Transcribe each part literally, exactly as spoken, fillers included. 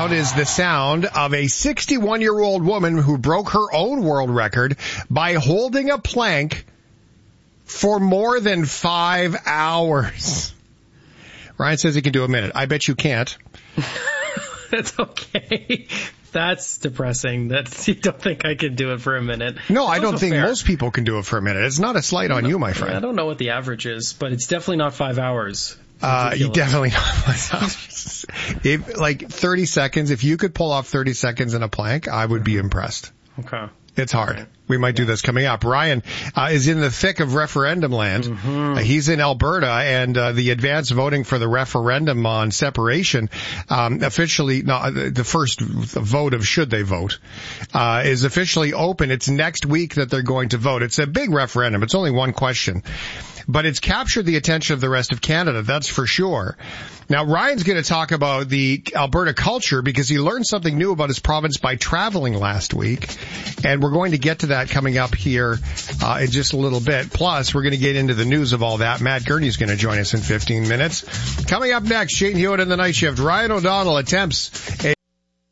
sound is the sound of a sixty-one-year-old woman who broke her own world record by holding a plank for more than five hours. Ryan says he can do a minute. I bet you can't. That's okay. That's depressing. That's, you don't think I can do it for a minute. No, I don't think fair. most people can do it for a minute. It's not a slight on you, my friend. I don't know what the average is, but it's definitely not five hours. Uh, you definitely not. If, like thirty seconds, if you could pull off thirty seconds in a plank, I would be impressed. Okay. It's hard. Okay. We might do this coming up. Ryan uh, is in the thick of referendum land. Mm-hmm. Uh, he's in Alberta, and uh, the advance voting for the referendum on separation, um, officially, no, the first vote of should they vote, uh, is officially open. It's next week that they're going to vote. It's a big referendum. It's only one question. But it's captured the attention of the rest of Canada, that's for sure. Now, Ryan's going to talk about the Alberta culture because he learned something new about his province by traveling last week. And we're going to get to that coming up here uh, in just a little bit. Plus, we're going to get into the news of all that. Matt Gurney's going to join us in fifteen minutes. Coming up next, Shane Hewitt in the night shift. Ryan O'Donnell attempts a...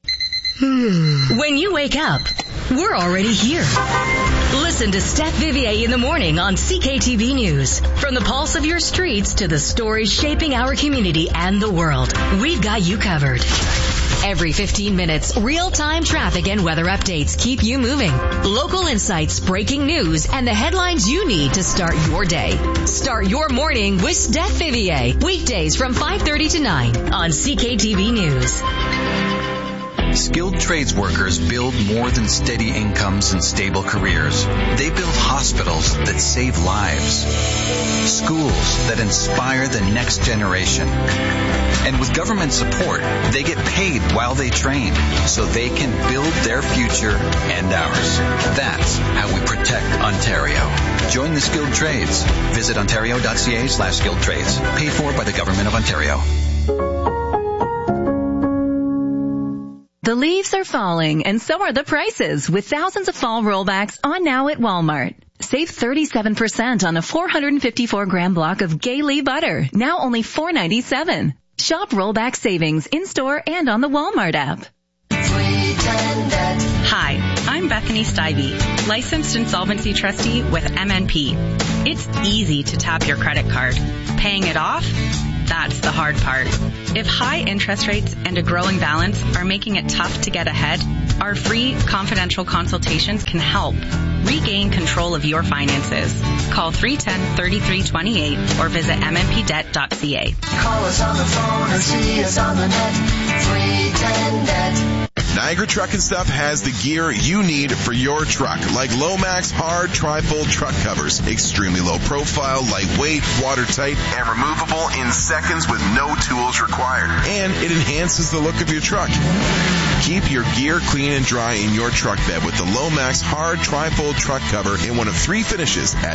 When you wake up, we're already here. Listen to Steph Vivier in the morning on C K T V News. From the pulse of your streets to the stories shaping our community and the world, we've got you covered. Every fifteen minutes, real-time traffic and weather updates keep you moving. Local insights, breaking news, and the headlines you need to start your day. Start your morning with Steph Vivier. Weekdays from five thirty to nine on C K T V News. Skilled trades workers build more than steady incomes and stable careers. They build hospitals that save lives, schools that inspire the next generation. And with government support, they get paid while they train so they can build their future and ours. That's how we protect Ontario. Join the skilled trades. Visit ontario.ca slash skilled trades. Paid for by the Government of Ontario. The leaves are falling, and so are the prices, with thousands of fall rollbacks on now at Walmart. Save thirty-seven percent on a four hundred fifty-four gram block of Gaylee butter, now only four dollars and ninety-seven cents. Shop rollback savings in-store and on the Walmart app. Hi, I'm Bethany Stivey, licensed insolvency trustee with M N P. It's easy to tap your credit card. Paying it off? That's the hard part. If high interest rates and a growing balance are making it tough to get ahead, our free confidential consultations can help. Regain control of your finances. Call three one zero, three three two eight or visit m n p debt dot c a. Call us on the phone or see us on the net. three ten net. Niagara Truck and Stuff has the gear you need for your truck, like Lomax hard tri-fold truck covers. Extremely low profile, lightweight, watertight, and removable in seconds with no tools required. And it enhances the look of your truck. Keep your gear clean and dry in your truck bed with the Lomax hard tri-fold truck cover in one of three finishes at